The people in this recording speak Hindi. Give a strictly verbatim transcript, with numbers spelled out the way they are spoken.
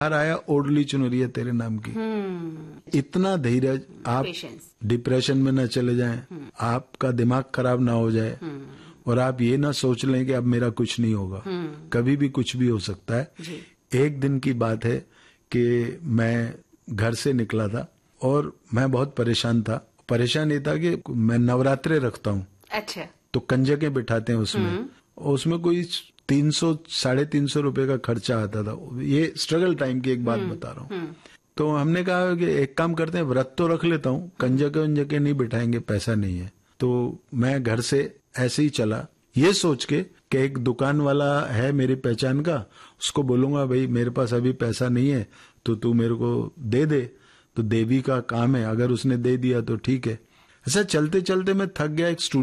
आया ओढ़ली चुनरिया तेरे नाम की। इतना धीरज, आप डिप्रेशन में न चले जाएं, आपका दिमाग खराब ना हो जाए और आप ये ना सोच लें कि अब मेरा कुछ नहीं होगा। कभी भी कुछ भी हो सकता है। एक दिन की बात है कि मैं घर से निकला था और मैं बहुत परेशान था। परेशान ये था कि मैं नवरात्रे रखता हूँ। अच्छा। तो कंजकें बिठाते हैं उसमें, और उसमें कोई तीन सौ साढ़े तीन सौ रुपए का खर्चा आता था। ये स्ट्रगल टाइम की एक बात बता रहा हूँ। तो हमने कहा कि एक काम करते हैं, व्रत तो रख लेता हूँ, कंजके वंजके नहीं बिठाएंगे, पैसा नहीं है। तो मैं घर से ऐसे ही चला, ये सोच के कि एक दुकान वाला है मेरी पहचान का, उसको बोलूंगा भाई मेरे पास अभी पैसा नहीं है तो तू मेरे को दे दे। तो देवी का काम है, अगर उसने दे दिया तो ठीक है। ऐसा चलते चलते मैं थक गया। एक